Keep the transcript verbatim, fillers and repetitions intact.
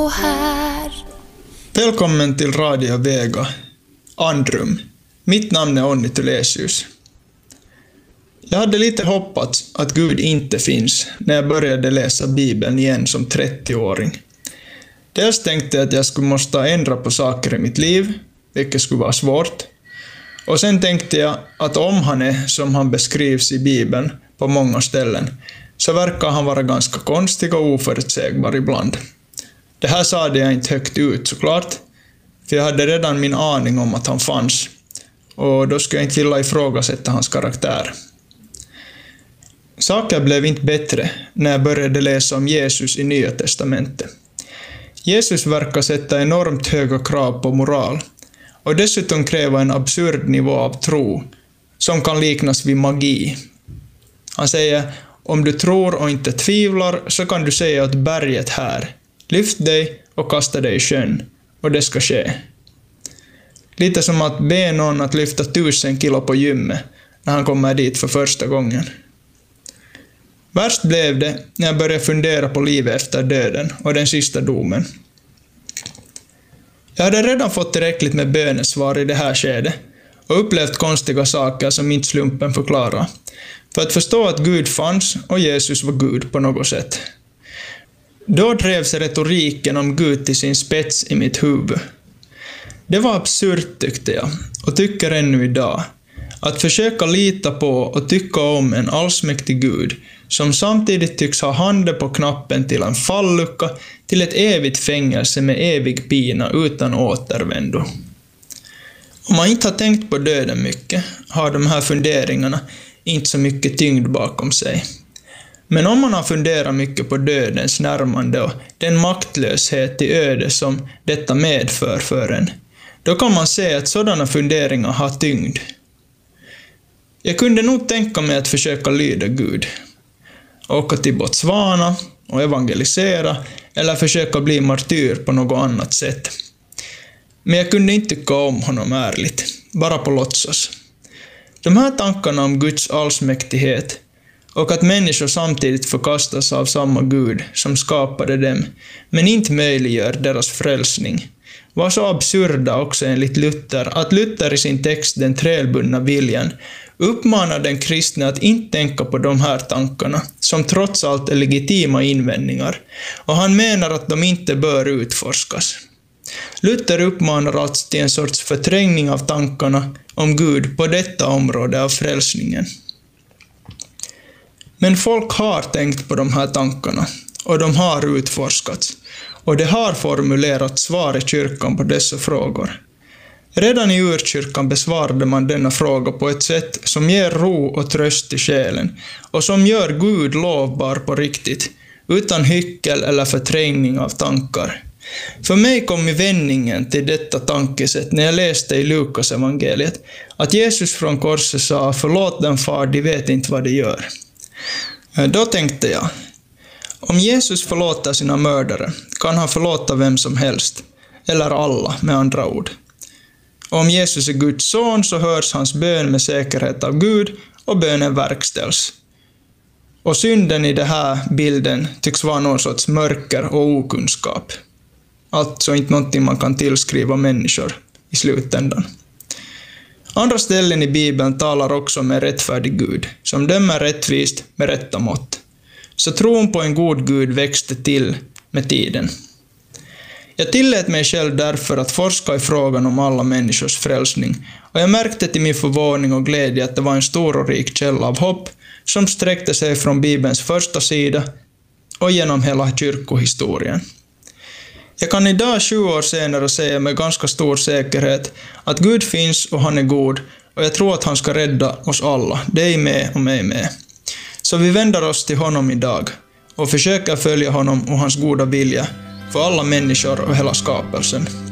Här. Välkommen till Radio Vega, Andrum. Mitt namn är Onni Tulesius. Jag hade lite hoppats att Gud inte finns när jag började läsa Bibeln igen som trettioåring. Dels tänkte jag att jag skulle måste ändra på saker i mitt liv, vilket skulle vara svårt. Och sen tänkte jag att om han är som han beskrivs i Bibeln på många ställen, så verkar han vara ganska konstig och oförutsägbar ibland. Det här sade jag inte högt ut såklart, för jag hade redan min aning om att han fanns, och då skulle jag inte vilja ifrågasätta hans karaktär. Saker blev inte bättre när jag började läsa om Jesus i Nya testamentet. Jesus verkar sätta enormt höga krav på moral, och dessutom kräva en absurd nivå av tro, som kan liknas vid magi. Han säger, om du tror och inte tvivlar så kan du säga åt berget här, lyft dig och kasta dig i sjön, och det ska ske. Lite som att be någon att lyfta tusen kilo på gymmet när han kommer dit för första gången. Värst blev det när jag började fundera på livet efter döden och den sista domen. Jag hade redan fått tillräckligt med bönesvar i det här skedet och upplevt konstiga saker som inte slumpen förklarar, för att förstå att Gud fanns och Jesus var Gud på något sätt. Då drevs retoriken om Gud till sin spets i mitt huvud. Det var absurt tyckte jag, och tycker ännu idag, att försöka lita på och tycka om en allsmäktig Gud som samtidigt tycks ha handen på knappen till en fallucka, till ett evigt fängelse med evig pina utan återvändo. Om man inte har tänkt på döden mycket har de här funderingarna inte så mycket tyngd bakom sig. Men om man har funderat mycket på dödens närmande och den maktlöshet i öde som detta medför för en, då kan man se att sådana funderingar har tyngd. Jag kunde nog tänka mig att försöka lyda Gud. Åka till Botswana och evangelisera eller försöka bli martyr på något annat sätt. Men jag kunde inte tycka om honom ärligt, bara på låtsas. De här tankarna om Guds allsmäktighet och att människor samtidigt förkastas av samma Gud som skapade dem, men inte möjliggör deras frälsning, var så absurda också enligt Luther att Luther i sin text Den trälbundna viljan uppmanar den kristna att inte tänka på de här tankarna, som trots allt är legitima invändningar, och han menar att de inte bör utforskas. Luther uppmanar alltså till en sorts förträngning av tankarna om Gud på detta område av frälsningen. Men folk har tänkt på de här tankarna, och de har utforskats, och det har formulerat svar i kyrkan på dessa frågor. Redan i urkyrkan besvarade man denna fråga på ett sätt som ger ro och tröst i själen, och som gör Gud lovbar på riktigt, utan hyckel eller förträngning av tankar. För mig kom i vändningen till detta tankesätt när jag läste i Lukas evangeliet att Jesus från korset sa, förlåt den far, de vet inte vad de gör. Då tänkte jag, om Jesus förlåter sina mördare kan han förlåta vem som helst, eller alla med andra ord. Om Jesus är Guds son så hörs hans bön med säkerhet av Gud och bönen verkställs. Och synden i den här bilden tycks vara någon sorts mörker och okunskap. Alltså inte någonting man kan tillskriva människor i slutändan. Andra ställen i Bibeln talar också om en rättfärdig Gud, som dömer rättvist med rätta mått. Så tron på en god Gud växte till med tiden. Jag tillät mig själv därför att forska i frågan om alla människors frälsning, och jag märkte till min förvåning och glädje att det var en stor och rik källa av hopp som sträckte sig från Bibelns första sida och genom hela kyrkohistorien. Jag kan idag, tjugo år senare, säga med ganska stor säkerhet att Gud finns och han är god, och jag tror att han ska rädda oss alla, dig med och mig med. Så vi vänder oss till honom idag och försöker följa honom och hans goda vilja för alla människor och hela skapelsen.